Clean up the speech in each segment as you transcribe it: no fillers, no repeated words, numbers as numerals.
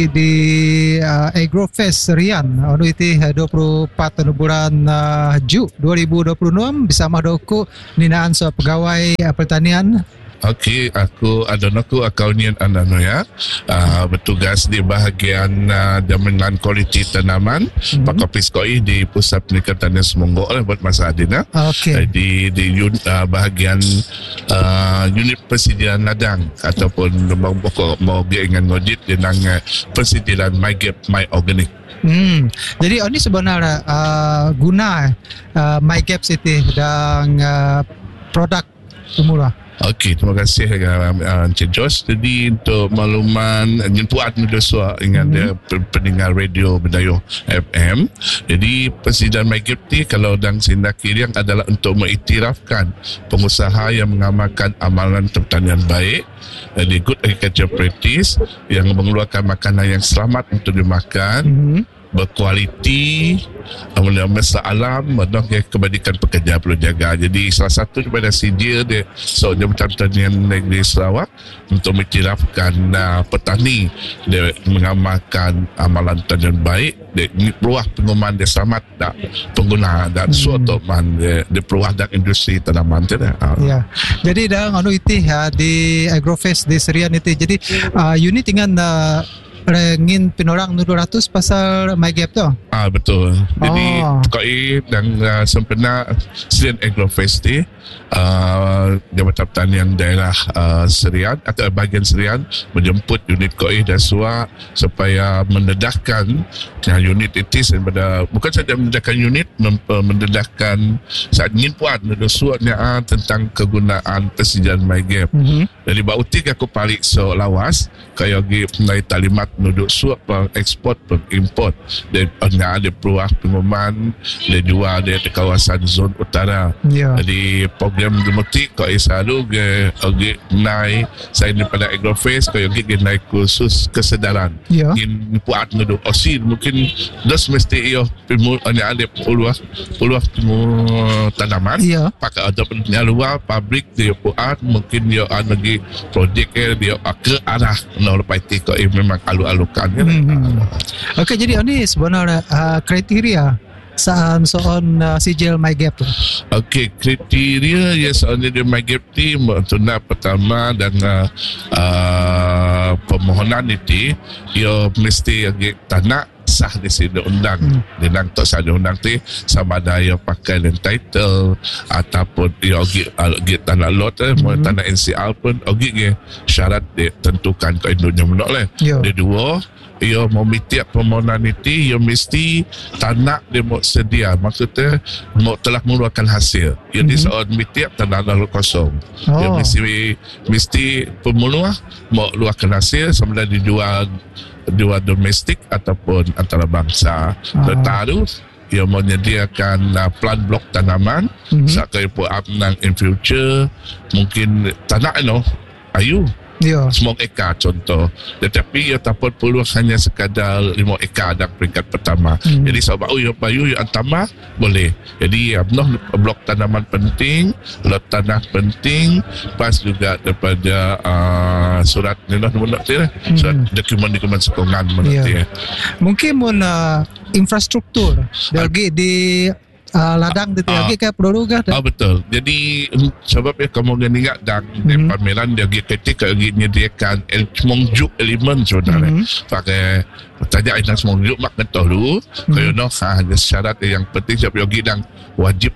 di Agrofest Rian anu iti 24 bulan Ju 2026 bersama doku ninaan so pegawai pertanian. Okey, aku akaunian anano ya. Bertugas di bahagian jaminan kualiti tanaman Pakopis KOI di Pusat Peningkatan Semonggok buat masa adina. Okey. Di bahagian unit persediaan ladang ataupun lembang pokok mau dengan ngojit dengan persediaan MyGap My Organic. Jadi ini sebenarnya guna MyGap City dan produk semula. Okey, terima kasih Encik Jos. Jadi untuk makluman jempuan Nudosua dengan pendengar radio Bidayuh FM. Jadi persediaan MyGap ni kalau dang sindak kiriang adalah untuk mengiktirafkan pengusaha yang mengamalkan amalan pertanian baik, di good agriculture practice yang mengeluarkan makanan yang selamat untuk dimakan, berkualiti, masa alam, kebajikan pekerja perlu jaga. Jadi salah satu daripada sijil dia Jabatan Pertanian Negeri Sarawak untuk mengiktirafkan petani dia mengamalkan amalan pertanian baik, dia peluah pengumuman dia selamat dak pengguna dan suatu man dia peluah dak industri tanaman tu dah. Ya. Jadi dah anu iti di Agrofest di Serian itu. Jadi unit dengan rengin pinorang 200 pasal MyGap tu. Betul. Jadi KOI dan sempena Serian Agrofest ni Jabatan Pertanian Daerah Serian atau bahagian Serian menjemput unit KOI dan SUA supaya mendedahkan unit itu daripada bukan saja mendedahkan unit, mendedahkan saat ingin puan suatnya tentang kegunaan persediaan MyGap. Jadi bautik aku paling so lawas kaya dari talimat nuduk suap ekspor pengimport dan ada peluang pengumuman dia jual dia di kawasan zon utara. Jadi program demotik kau selalu ge naik saya daripada Agrofest kau naik khusus kesedaran in puat nuduk osin mungkin dos mesti iyo ada peluang tanaman pakai ada penyaluan pabrik dia puat mungkin dia lagi projek dia ke arah lepas itu kau memang alu-alukan. Okey, jadi ini sebenarnya kriteria soal sijil MyGap tu. Okey, kriteria yang soal dia MyGap ni tuna pertama dan permohonan itu ia mesti tanah sah di sini undang dengan tak sah di undang tu sama ada yang pakai dan title ataupun dia ogi tanah lot tanah NCR pun ogi syarat dia tentukan ke Indonesia menolak dia dua ia mau mitiap permohonan itu ia mesti tanah dia mau sedia maksudnya mau telah mengeluarkan hasil jadi soal mitiap tanah lalu kosong dia mesti pemuluh mau keluarkan hasil sama ada dijual domestik ataupun antarabangsa. Tertaruh ia menyediakan plan blok tanaman sakai puap nang in future mungkin tanah ayu semua eka contoh tetapi ia tak perlu hanya sekadar 5 eka dan peringkat pertama jadi sebab bayu yang antama boleh jadi blok tanaman penting lot tanah penting pas juga daripada surat surat dokumen sokongan mungkin infrastruktur lagi di ladang di lagi kayak produk betul. Jadi sebab kamu ingat dan pameran dia ketika menyediakan semongjuk elemen saudara. Pakai tajak ina semongjuk mak getah dulu. Kaya ada syarat yang penting sebab yogi dan wajib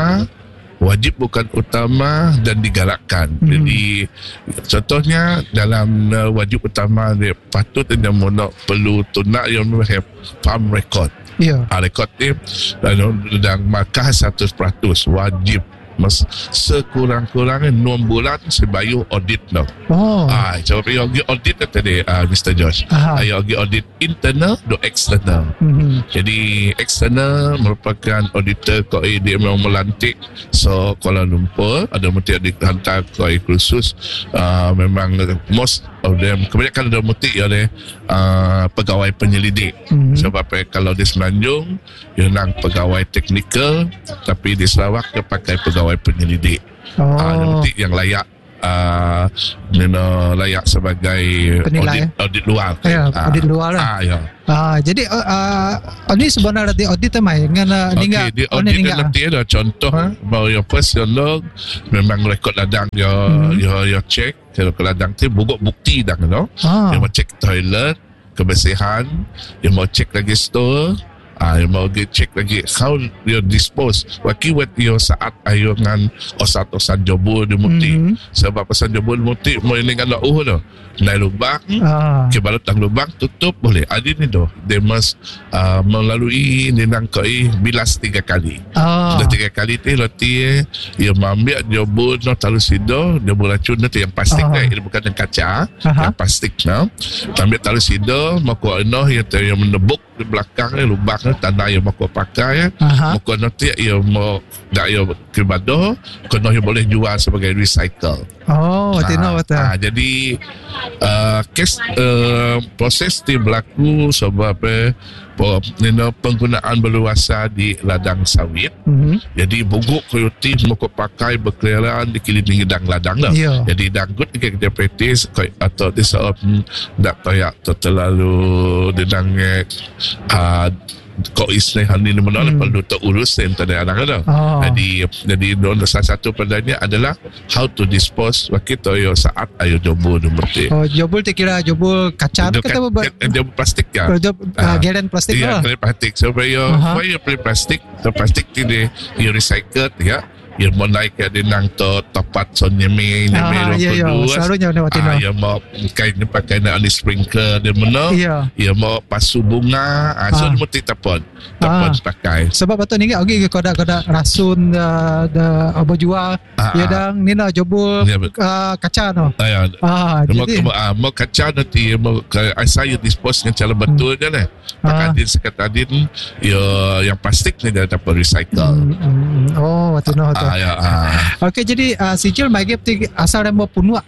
bukan utama dan digalakkan. Jadi contohnya dalam wajib utama dia patut dia perlu tunak yang farm record. Rekod ni dan markah 100% wajib sekurang-kurangnya 6 bulan sebayu audit sebab yogi audit tadi Mr. Josh yogi audit internal dan external jadi external merupakan auditor KOI dia memang melantik Kuala Lumpur ada mesti dihantar KOI khusus memang most of them kebanyakan ada mesti oleh pegawai penyelidik sebab kalau di Semenanjung dia nang pegawai teknikal tapi di Sarawak dia pakai pegawai penyelidik yang layak layak sebagai Penilai, audit luar. Ya, audit luar lah. Ya. Jadi ini sebenarnya di audit mai dengan Okey, di audit nanti ada contoh bahawa your first your log memang rekod ladang your check kalau ladang tu buku bukti dah no. Yang mau cek toilet kebersihan, yang mau cek lagi store, yang mau cek lagi how you dispose wakiwat you saat ayo ngan osat-osat jobul di muti. Sebab pasal jobul muti mau ini kan tu naik lubang, kebalut tang lubang tutup boleh. Adi ni tu they must melalui ninang koi bilas 3 kali. Dah 3 kali tu lati ia ambil jobul no talu sido jobul racun tu yang plastik ni bukan yang kaca, yang plastik no. Ambil talu sido mau ko no yang menebuk di belakang lubang tanah yang mau pakai mau nanti ia mau dak ia kebado kono ia boleh jual sebagai recycle. Jadi proses ti berlaku sebab penggunaan berluasa di ladang sawit. Jadi buguk koyoti mau pakai berkeliaran di keliling ladang lah. Jadi danggut kita praktis atau di saat tak payah terlalu didang kau istilahkan ini menolak perlu terurus yang tak ada anak. Jadi salah satu padanya adalah how to dispose waktu yo saat ayo jobul berarti. Jobul tu kira jobul kaca kita jobul plastik ya. Garen plastik lah. Garen plastik. So yo play plastik, plastik ini yo recycle ya. Ia mau naik ke dinang to tepat so nyemi selalunya ia mau kain pakai nak sprinkler dia mana ia mau pasu bunga so mesti tapon pakai sebab betul ni ogi kodak rasun abo jual ia dang ni nak jobul kaca no jadi mau kaca nanti mau saya dispose dengan cara betul je lah pakai din sekatadin yang plastik ni dia dapat recycle. Betul no. Okey, jadi sijil MyGap tu asal dia mau punua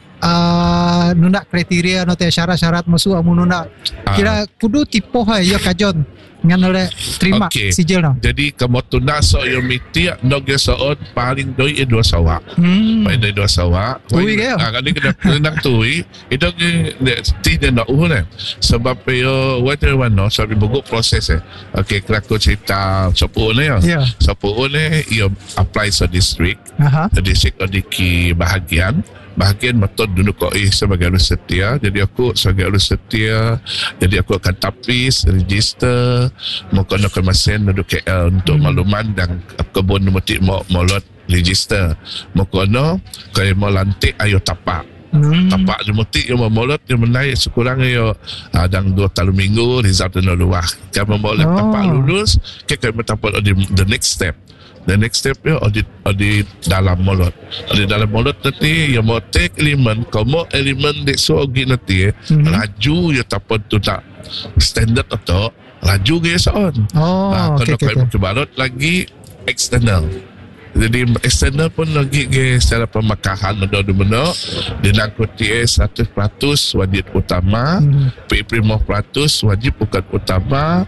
nuna kriteria no te syarat-syarat masuk amun nuna kira kudu tipe ya kajon ngan oleh terima sijil no. Jadi kamu tuna so yo miti no ge soon paling doi 2 sawa. Pai doi 2 sawa. Tui ke? Kali kena nang tui itu ge tidak nak uhun sebab yo water one no sabi buku proses Okey, kelako cerita sopo ni ya. Sopo ni yo apply so district. District odiki bahagian metode dulu kau sebagai alus setia. Jadi aku sebagai alus setia, jadi aku akan tapis register mungkin akan mesin duduk KL untuk makluman dan kebun metik mau lot register mungkin kalau mau lantik ayo tapak tapak di metik yang mau molot yang menaik sekurang yo dan 2 tahun minggu result dan luah kalau mau tapak lulus kita tapak the next step. The next step ya audit dalam molot. Audit dalam molot nanti yang mau take elemen, kamu elemen dek sogi nanti laju ya tapon tu tak standard atau laju ke soon. Kalau kau kebalot lagi eksternal. Jadi eksternal pun lagi ke secara pemakahan ada di mana dinangkut TS 100% wajib utama, PP 50% wajib bukan utama,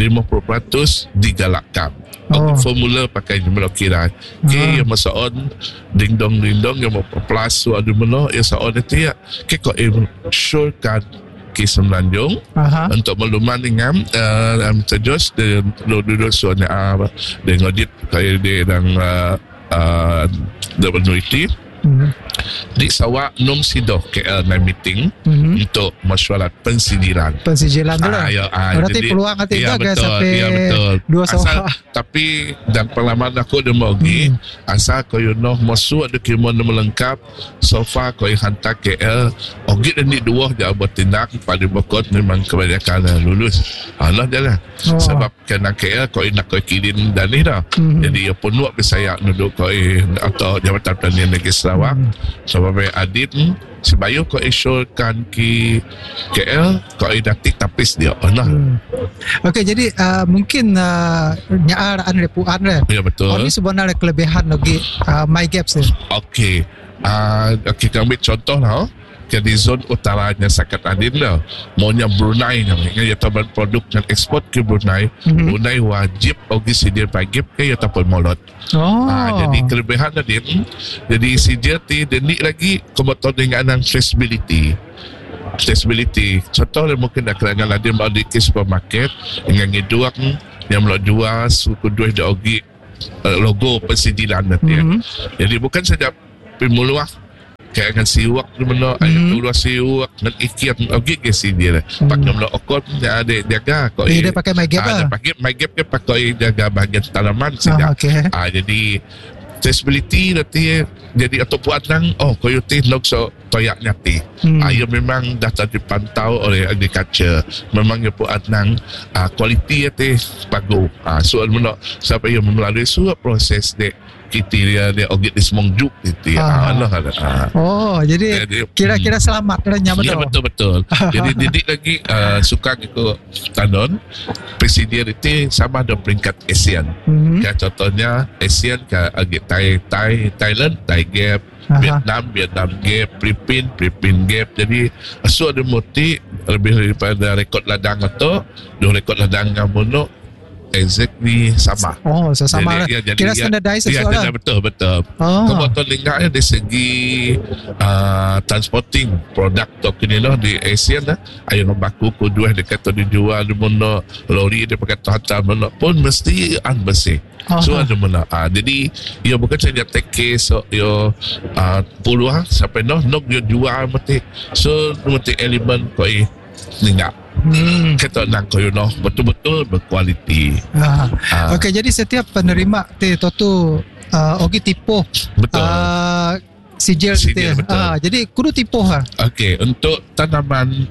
50% digalakkan. Formula pakai jumlah kira. Yang masaon ding dong yang mau plus ada mana ya soal itu ya. Kau ensure kes Semenanjung untuk makluman dengan terjus dan duduk suara dengan audit kayak dia dan peneliti di sawak nom sidoh KL meeting untuk mesyuarat pensidiran tu lah berarti peluang hati jaga sampai betul. 2 sawak tapi dan pengalaman aku dia mau pergi asal kau know masuk ada dokumen melengkap so far kau hantar KL ogit ni 2 je buat tindak pada bokot memang kebanyakan lulus Allah je lah sebab kena KL kau nak kau kirim dan ni dah jadi ya penuh saya duduk kau atau Jabatan Pertanian Negeri Sarawak sebab adit sebayu kau isyorkan ki KL kau datik tapis dia Okey, jadi mungkin nyaan repuan ya betul ini sebenarnya kelebihan lagi MyGap sih. Okey, kita ambil contoh lah jadi zon utaranya Sakat Adin lah. Maunya Brunei namanya, ya taban produk dan ekspor ke Brunei. Brunei wajib ogi sidir pagip ke ya tapon molot. Jadi kelebihan Adin, jadi sidir ti denik lagi kemotor dengan traceability. Contoh mungkin nak kerana Adin mau di supermarket dengan ngiduak yang mau jual suku duit dah ogi logo pensidilan nanti. Jadi bukan saja pemuluah kayak akan siwak di mana ayat keluar siwak dan ikiat ogi ke sini lah. Pakai mula okot dia ada jaga kau. Dia pakai my gap lah. Pakai my gap ke pakai jaga bahagian tanaman saja. Jadi traceability nanti jadi atau buat nang koyote log so toyak nyati. Ia memang dah dipantau oleh agriculture. Memang ia buat nang kualiti nanti bagus. Soal mana sampai ia melalui suatu proses dek kriteria dia ogit di semongjuk gitu ya. Jadi kira-kira selamat kerana betul. Betul. Jadi didik lagi suka ikut tanon presiden itu sama ada peringkat ASEAN. Kayak contohnya ASEAN kayak agit Thailand, Thai Gap, Vietnam Gap, Philippines Gap. Jadi ada muti lebih daripada rekod ladang atau dua rekod ladang yang mono exactly sama. Sama lah. Kira standardize sesuatu lah. Betul. Kemudian lingkapnya dari segi transporting produk token ini di ASEAN lah. Ayo baku kedua dekat tu dijual di mana lori dia pakai hantar mana pun mesti bersih. So ada mana. Jadi ia bukan saja take case ia puluhan sampai nok dia jual mesti. So mesti elemen koi lingkap. Kita nak koyono betul-betul berkualiti. Okey, jadi setiap penerima tu ogi tipu sijil jadi kudu tipu Okey, untuk tanaman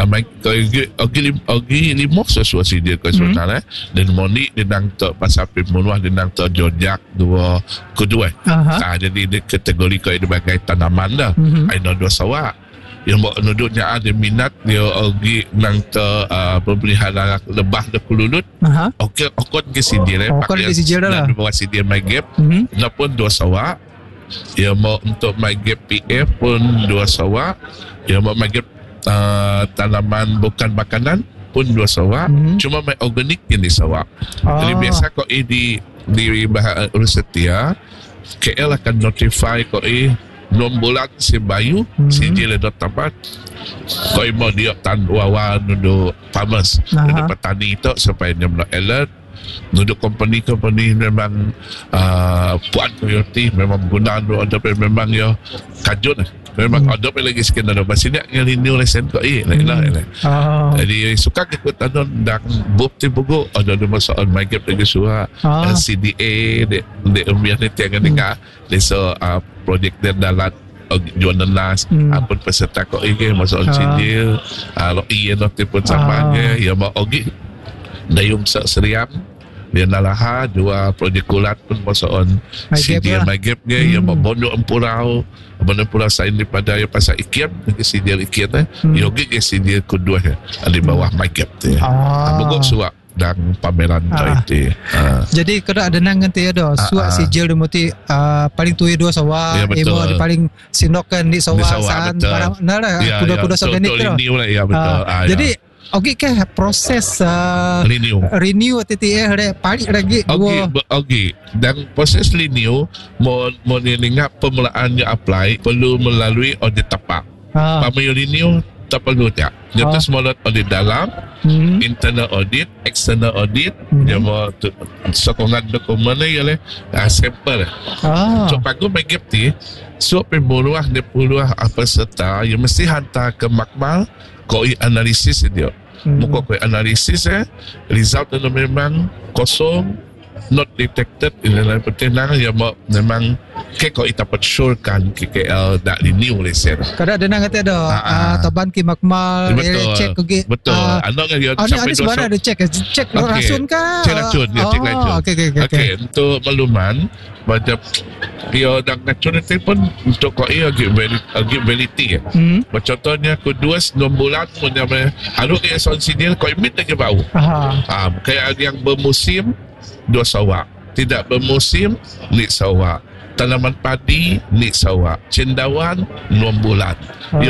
ogi limok sesuai sijil kau sebenarnya dan moni dinang tu pasal pemunuh dinang tu jojak dua kedua. Jadi di kategori kau sebagai tanaman dah. Aino dua sawak. Yang mau nuduknya ada minat dia pergi nang pemeliharaan lebah de kululut. Okot ke sini pakai dah lah. Bawa sini my gap. Pun dua sawak. Yang mau untuk my gap PF pun dua sawak. Yang mau my gap tanaman bukan makanan pun dua sawak. Cuma my organik yang di sawak. Jadi biasa kau di bahagian Ursetia KL akan notify kau 6 bulan si bayu si dia dah tamat kau mau dia tan wawan nuduk farmers nuduk petani itu supaya dia nak alert nuduk company memang puan coyote memang guna ada memang ya kajut memang ada lagi sekian ada masih nak yang renew lesen kau jadi suka ikut tanon dan bukti buku ada masalah my gap lagi suha CDA de umbian ni tiang dengan so projek dan dalat jualan las apun peserta kau ini masalah sijil lo iya nanti pun samanya ya mau ogi dayung seriam dia nalaha dua projek kulat pun masalah sijil my gap dia ya mau bondo empurau sain daripada yang pasal ikiam sijil ikiam yogi ke sijil kedua di bawah my gap tu bogok suap dan pameran itu. Jadi kena ada nang nanti ada suak sijil demuti paling tuai dua sawah, emo di paling sinokan di sawah san barang nara kuda-kuda organik tu. Jadi okey ke proses renew TTA paling lagi dua. Okey dan proses renew mau ingat pemulaannya apply perlu melalui audit tapak. Pamayo renew tak perlu tak. Jadi semua audit dalam, internal audit, external audit, dia mau sokongan dokumen ni ialah sampel. So bagus bagi ti, so pemuluah dia puluah apa serta, yang mesti hantar ke makmal, kau analisis dia. Muka kau analisis result tu memang kosong, not detected dalam pertenang yang memang kau dapat syorkan KL dak renew lesen. Kadang ada nang kata ada taban ki makmal check ke. Betul. Anak dia sampai dua tahun ada check rasun kan. Cek racun dia cek racun. Okey untuk makluman macam dia dak racun itu pun untuk kau agility. Contohnya kedua 6 bulan punya harus dia sonsidil kau imit lagi bau. Kayak yang bermusim dua sawak, tidak bermusim nik sawak, tanaman padi nik sawak, cendawan 6 bulan. Yogi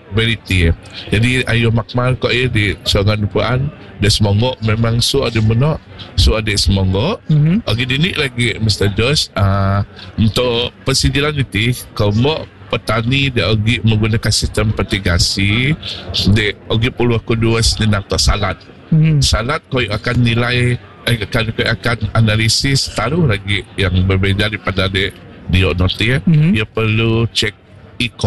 verity. Jadi ayo makmal ko di sangan puan dia semongok memang su ada menok su ada semongok. Agi dini lagi Mr. Josh untuk persijilan itu kamu petani dia agi menggunakan sistem petigasi dia agi perlu kedua senang tak salat. Salat kau akan nilai akan analisis taruh lagi yang berbeza daripada dia noti dia perlu cek